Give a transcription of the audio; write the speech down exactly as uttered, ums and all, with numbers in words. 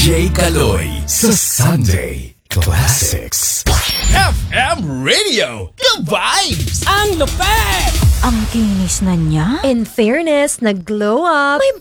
J. Kaloy sa Sunday Classics. F M Radio, the vibes! Ang lupet! Ang kinis na niya. In fairness, nag-glow up. May